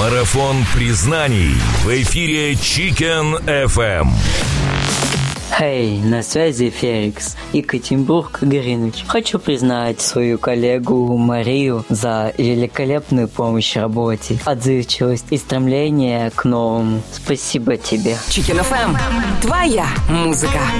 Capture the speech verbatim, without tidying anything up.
Марафон признаний в эфире Chicken эф эм. Эй, hey, на связи Феликс, Екатеринбург, Горыныч. Хочу признать свою коллегу Марию за великолепную помощь в работе, отзывчивость и стремление к новому. Спасибо тебе. Chicken эф эм. Твоя музыка.